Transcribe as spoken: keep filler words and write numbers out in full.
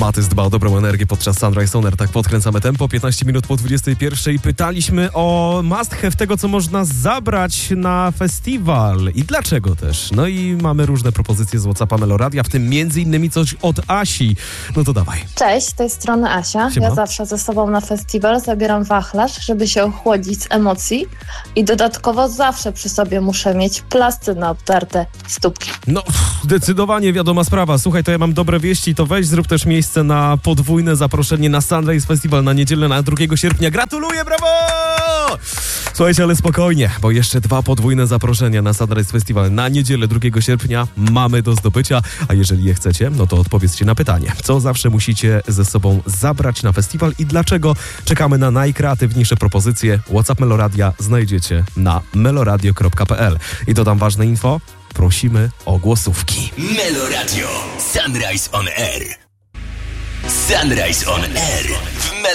Matys dba o dobrą energię podczas Sunrise On Air. Tak podkręcamy tempo. piętnaście minut po dwudziestej pierwszej. Pytaliśmy o must have tego, co można zabrać na festiwal i dlaczego też. No i mamy różne propozycje z WhatsAppa Meloradia, w tym między innymi coś od Asi. No to dawaj. Cześć, z tej strony Asia. Siema. Ja zawsze ze sobą na festiwal zabieram wachlarz, żeby się ochłodzić z emocji i dodatkowo zawsze przy sobie muszę mieć plasty na obtarte stópki. No, pff, zdecydowanie wiadoma sprawa. Słuchaj, to ja mam dobre wieści, to weź zrób też miejsce na podwójne zaproszenie na Sunrise Festival na niedzielę, na drugiego sierpnia. Gratuluję, brawo! Słuchajcie, ale spokojnie, bo jeszcze dwa podwójne zaproszenia na Sunrise Festival na niedzielę drugiego sierpnia mamy do zdobycia, a jeżeli je chcecie, no to odpowiedzcie na pytanie, co zawsze musicie ze sobą zabrać na festiwal i dlaczego. Czekamy na najkreatywniejsze propozycje. WhatsApp Meloradia znajdziecie na meloradio kropka p l. I dodam ważne info, prosimy o głosówki. Meloradio Sunrise On Air. Sunrise On Air.